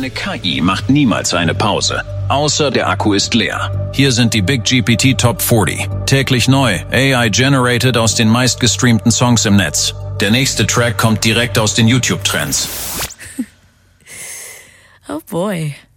Eine KI macht niemals eine Pause, außer der Akku ist leer. Hier sind die Big GPT Top 40. Täglich neu, AI-generated aus den meistgestreamten Songs im Netz. Der nächste Track kommt direkt aus den YouTube-Trends. Oh boy.